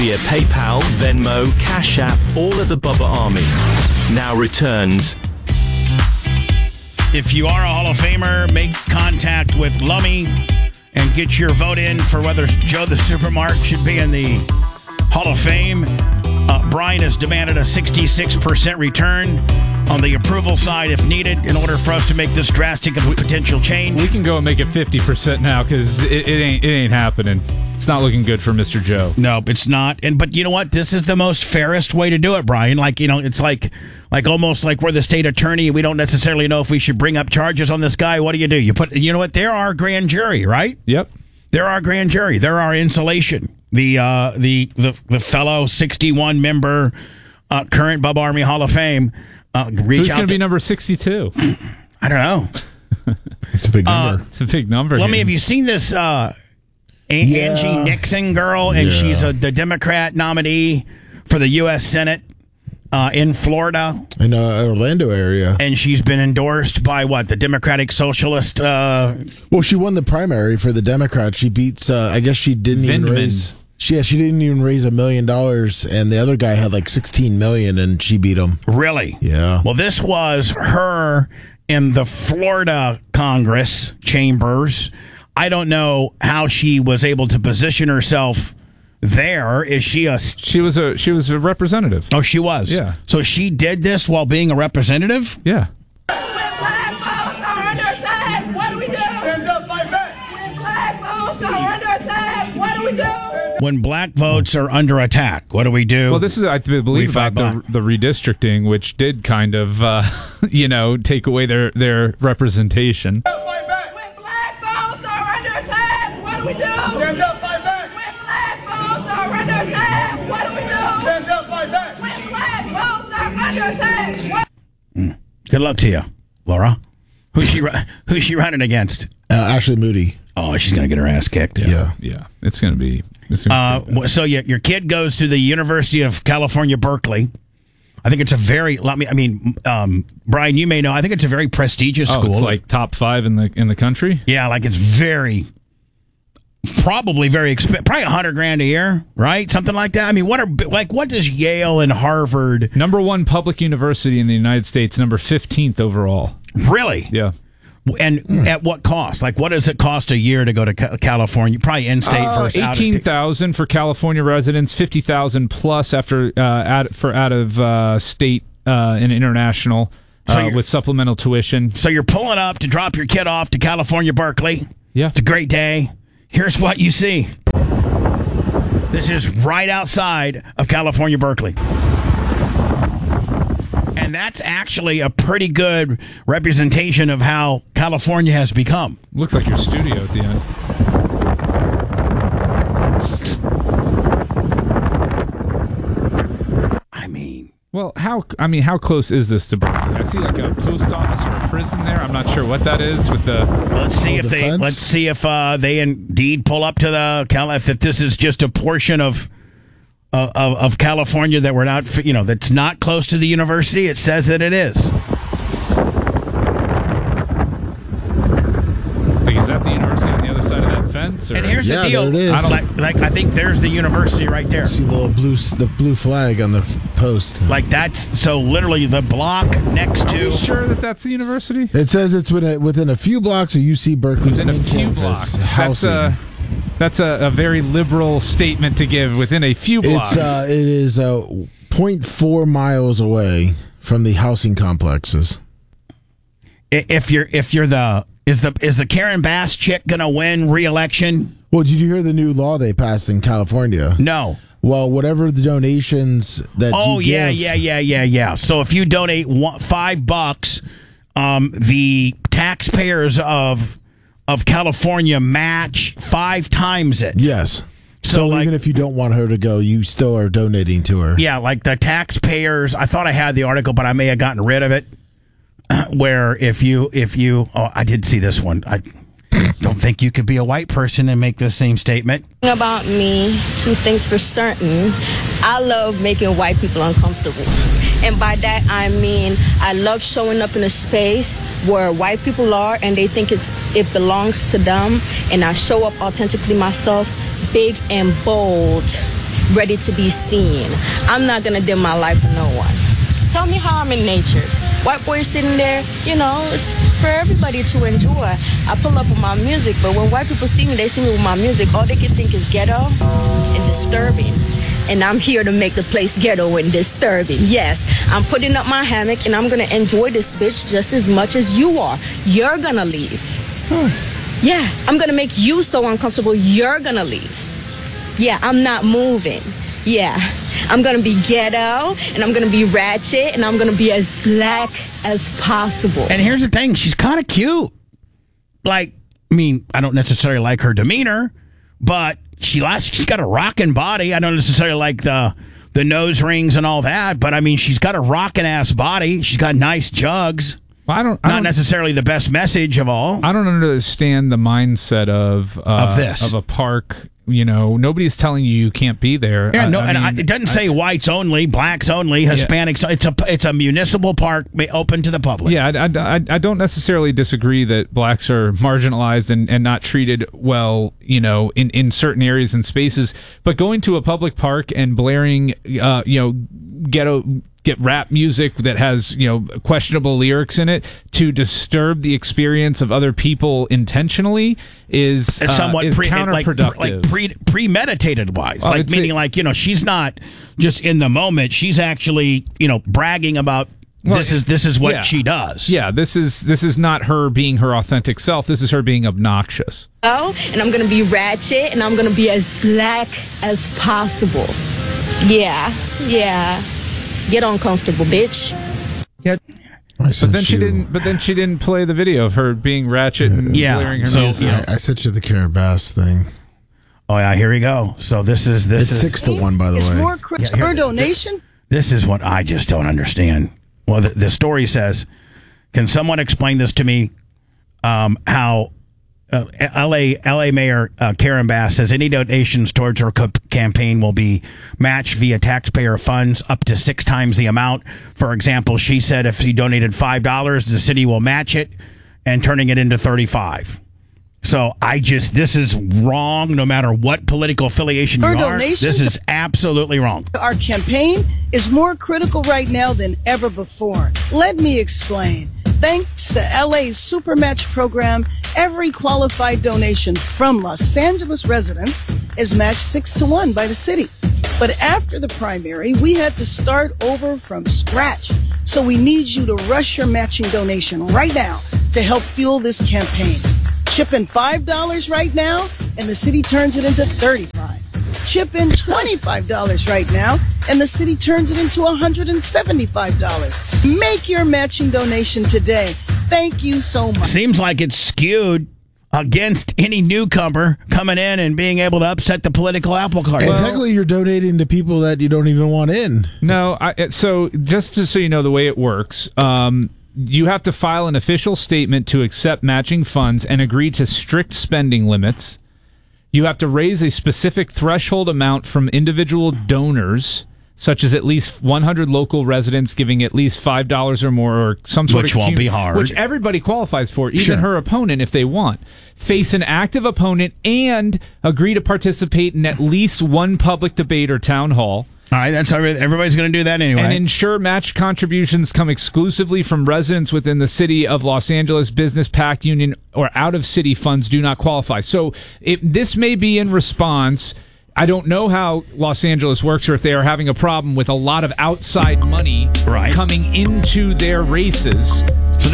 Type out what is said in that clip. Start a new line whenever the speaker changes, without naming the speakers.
via PayPal, Venmo, Cash App, all of the Bubba Army. Now returns.
If you are a Hall of Famer, make contact with Lummy and get your vote in for whether Joe the Supermark should be in the Hall of Fame. Brian has demanded a 66% return on the approval side if needed in order for us to make this drastic potential change.
We can go and make it 50% now because it ain't happening. It's not looking good for Mr. Joe.
No, it's not. But you know what? This is the most fairest way to do it, Brian. It's like almost like we're the state attorney. We don't necessarily know if we should bring up charges on this guy. What do? You know what? There are grand jury, right?
Yep.
There are grand jury. There are insulation. The fellow 61 member current Bubba Army Hall of Fame.
Who's going to be number 62?
I don't know.
It's a big number.
It's a big number.
Let me. Have you seen this Angie Nixon girl? And she's the Democrat nominee for the U.S. Senate in Florida,
in Orlando area,
and she's been endorsed by the Democratic Socialist.
Well, she won the primary for the Democrats. She beats. I guess she didn't even raise. She didn't even raise $1 million, and the other guy had like $16 million, and she beat him.
Really?
Yeah.
Well, this was her in the Florida Congress chambers. I don't know how she was able to position herself there. Is she a?
She was a representative.
Oh, she was.
Yeah.
So she did this while being a representative.
Yeah.
When black votes are under attack, what do we do? Stand up, fight back. When black votes are under attack, what do we do?
When black votes are under attack, what do we do?
Well, this is, I believe, about the redistricting, which did kind of, take away their representation.
When black votes are under attack, what do we do? Stand up, fight back. When black votes are under attack, what do we do? Stand up, fight back. When black votes are under attack,
Good luck to you, Laura. Who's she running against?
Ashley Moody.
Oh, she's going to get her ass kicked.
Yeah. It's going to be.
So your kid goes to the University of California, Berkeley. I think it's a very. Brian, you may know. I think it's a very prestigious school.
It's like top 5 in the country.
Yeah, it's probably very expensive. Probably $100,000 a year, right? Something like that. I mean, what does Yale and Harvard?
Number 1 public university in the United States. Number 15th overall.
Really?
Yeah.
And at what cost? What does it cost a year to go to California? Probably in-state versus out-of-state.
$18,000 for California residents, $50,000 plus after out of state and international with supplemental tuition.
So you're pulling up to drop your kid off to California, Berkeley.
Yeah,
it's a great day. Here's what you see. This is right outside of California, Berkeley. And that's actually a pretty good representation of how California has become.
Looks like your studio at the end. How close is this to Berkeley? I see like a post office or a prison there. I'm not sure what that is with the.
Let's see if they indeed pull up to the if this is just a portion of California that we're not, that's not close to the university. It says that it is.
Is that the university on the other side of that fence? Or?
And here's the deal.
There it is.
I think there's the university right there.
See the little blue flag on the post.
So literally the block next to.
Are you sure that's the university?
It says it's within a few blocks of UC Berkeley's
within a few blocks. That's a very liberal statement to give. Within a few blocks.
It is 0.4 miles away from the housing complexes.
If you're is the Karen Bass chick gonna win re-election?
Well, did you hear the new law they passed in California?
No.
Well, whatever the donations that you give.
Yeah. So if you donate $5, the taxpayers of California match 5 times it.
Yes. So even if you don't want her to go, you still are donating to her.
Yeah, like the taxpayers. I thought I had the article, but I may have gotten rid of it. Where if you, I did see this one. I don't think you could be a white person and make the same statement.
About me, 2 things for certain. I love making white people uncomfortable. And by that, I mean, I love showing up in a space where white people are and they think it belongs to them. And I show up authentically myself, big and bold. ready to be seen. I'm not gonna dim my light for no one. Tell me how I'm in nature. White boy sitting there, you know, it's for everybody to enjoy. I pull up with my music, but when white people see me, they see me with my music. All they can think is ghetto and disturbing. And I'm here to make the place ghetto and disturbing. Yes, I'm putting up my hammock and I'm gonna enjoy this bitch just as much as you are. You're gonna leave. Yeah, I'm gonna make you so uncomfortable, you're gonna leave. Yeah, I'm not moving. Yeah, I'm gonna be ghetto and I'm gonna be ratchet and I'm gonna be as black as possible.
And here's the thing, she's kind of cute. Like, I mean, I don't necessarily like her demeanor, but she's got a rockin' body. I don't necessarily like the nose rings and all that, but I mean, she's got a rockin' ass body. She's got nice jugs. Well, I don't Not necessarily the best message of all.
I don't understand the mindset of
this,
of a park. You know, nobody's telling you can't be there.
Yeah, it doesn't say whites only, blacks only, Hispanics. Yeah. It's a municipal park open to the public.
Yeah, I don't necessarily disagree that blacks are marginalized and not treated well, you know, in certain areas and spaces. But going to a public park and blaring, get rap music that has, you know, questionable lyrics in it to disturb the experience of other people intentionally is somewhat
counterproductive. Premeditated wise. Well, meaning like, you know, she's not just in the moment. She's actually, you know, bragging about this is what she does.
Yeah, this is not her being her authentic self. This is her being obnoxious.
Oh, and I'm going to be ratchet and I'm going to be as black as possible. Yeah. Get uncomfortable, bitch.
Yeah. But then she didn't play the video of her being ratchet and blaring her music.
I sent you the Karen Bass thing.
Oh yeah, here we go. So this is
6-1, by the way.
It's more per donation.
This is what I just don't understand. Well, the story says, can someone explain this to me? How L.A. Mayor Karen Bass says any donations towards her campaign will be matched via taxpayer funds up to 6 times the amount. For example, she said if she donated $5, the city will match it and turning it into $35. So this is wrong no matter what political affiliation you are. This is absolutely wrong.
Our campaign is more critical right now than ever before. Let me explain. Thanks to LA's Supermatch program, every qualified donation from Los Angeles residents is matched 6-1 by the city. But after the primary, we had to start over from scratch. So we need you to rush your matching donation right now to help fuel this campaign. Chip in $5 right now, and the city turns it into $35. Chip in $25 right now, and the city turns it into $175. Make your matching donation today. Thank you so much.
Seems like it's skewed against any newcomer coming in and being able to upset the political apple cart.
And technically, you're donating to people that you don't even want in.
No, so just so you know the way it works, you have to file an official statement to accept matching funds and agree to strict spending limits. You have to raise a specific threshold amount from individual donors, such as at least 100 local residents giving at least $5 or more, or some sort
which won't be hard.
Which everybody qualifies for, even her opponent if they want. Face an active opponent and agree to participate in at least one public debate or town hall.
All right, that's everybody's going to do that anyway.
And ensure match contributions come exclusively from residents within the city of Los Angeles, business, PAC, union, or out-of-city funds do not qualify. So this may be in response. I don't know how Los Angeles works or if they are having a problem with a lot of outside money coming into their races.